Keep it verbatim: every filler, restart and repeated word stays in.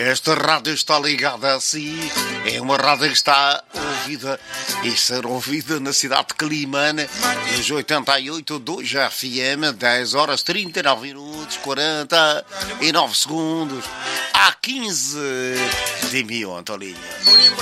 Esta rádio está ligada a si. É uma rádio que está ouvida e ser ouvida na cidade de Climane, nos oitenta e oito ponto dois F M, dez horas trinta e nove minutos, quarenta e nove segundos. Há quinze de mil, Antolinho.